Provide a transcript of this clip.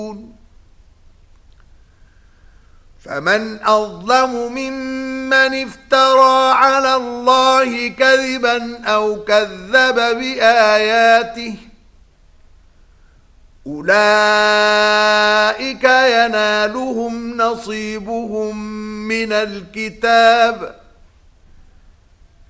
فمن أظلم ممن افترى على الله كذبا أو كذب بآياته أولئك ينالهم نصيبهم من الكتاب